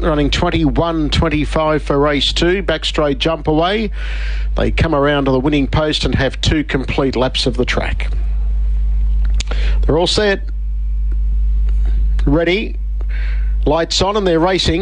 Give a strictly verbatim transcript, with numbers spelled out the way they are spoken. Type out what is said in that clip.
running twenty-one twenty-five for race two. Back straight jump away. They come around to the winning post and have two complete laps of the track. They're all set. Ready. Lights on and they're racing.